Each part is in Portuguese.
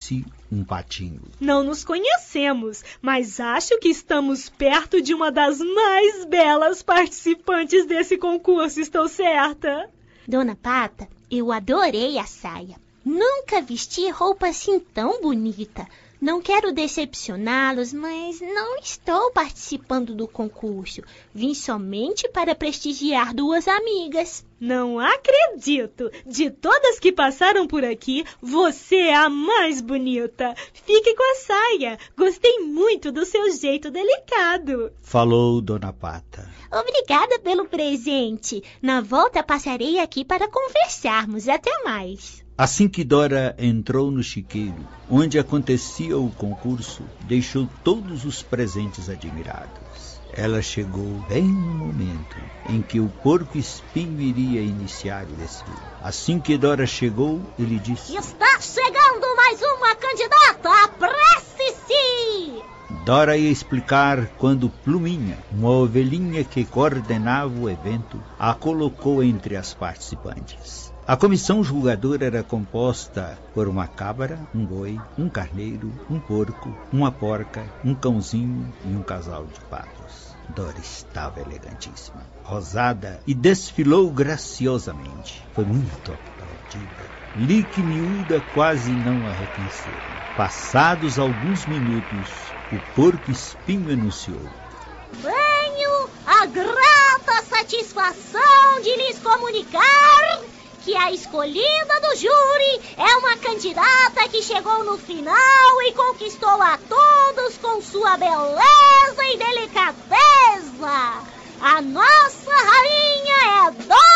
disse um patinho. Não nos conhecemos, mas acho que estamos perto de uma das mais belas participantes desse concurso, estou certa? Dona Pata, eu adorei a saia. Nunca vesti roupa assim tão bonita. Não quero decepcioná-los, mas não estou participando do concurso. Vim somente para prestigiar duas amigas. Não acredito! De todas que passaram por aqui, você é a mais bonita. Fique com a saia. Gostei muito do seu jeito delicado. Falou Dona Pata. Obrigada pelo presente. Na volta passarei aqui para conversarmos. Até mais. Assim que Dora entrou no chiqueiro, onde acontecia o concurso, deixou todos os presentes admirados. Ela chegou bem no momento em que o porco-espinho iria iniciar o desfile. Assim que Dora chegou, ele disse: Está chegando mais uma candidata! Apresse-se! Dora ia explicar quando Pluminha, uma ovelhinha que coordenava o evento, a colocou entre as participantes. A comissão julgadora era composta por uma cabra, um boi, um carneiro, um porco, uma porca, um cãozinho e um casal de patos. Dora estava elegantíssima, rosada, e desfilou graciosamente. Foi muito aplaudida. Lica e Miúda quase não a reconheceram. Passados alguns minutos, o porco-espinho anunciou: Tenho a grata satisfação de lhes comunicar que a escolhida do júri é uma candidata que chegou no final e conquistou a todos com sua beleza e delicadeza. A nossa rainha é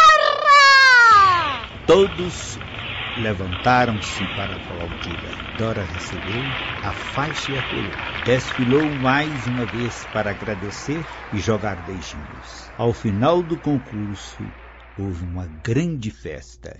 Dora! Todos levantaram-se para aplaudir. Dora recebeu a faixa e a coroa. Desfilou mais uma vez para agradecer e jogar beijinhos. Ao final do concurso, houve uma grande festa.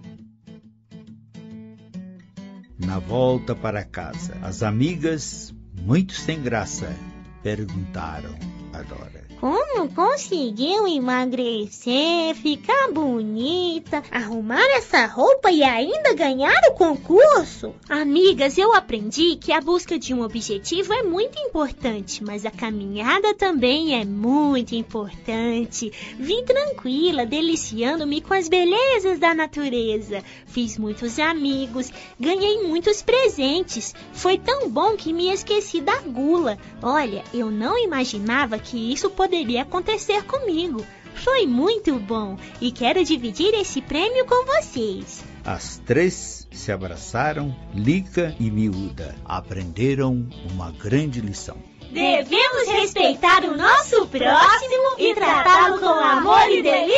Na volta para casa, as amigas, muito sem graça, perguntaram a Dora: Como conseguiu emagrecer, ficar bonita, arrumar essa roupa e ainda ganhar o concurso? Amigas, eu aprendi que a busca de um objetivo é muito importante, mas a caminhada também é muito importante. Vim tranquila, deliciando-me com as belezas da natureza. Fiz muitos amigos, ganhei muitos presentes. Foi tão bom que me esqueci da gula. Olha, eu não imaginava que isso poderia acontecer comigo. Foi muito bom e quero dividir esse prêmio com vocês. As três se abraçaram. Lica e Miúda aprenderam uma grande lição. Devemos respeitar o nosso próximo e tratá-lo com amor e delícia.